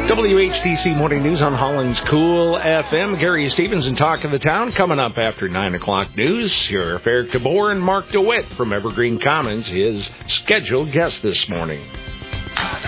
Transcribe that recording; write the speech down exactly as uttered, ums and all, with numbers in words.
W H T C Morning News on Holland's Cool F M. Gary Stevens and Talk of the Town coming up after nine o'clock news. Here are Eric DeBoer and Mark DeWitt from Evergreen Commons, his scheduled guest this morning.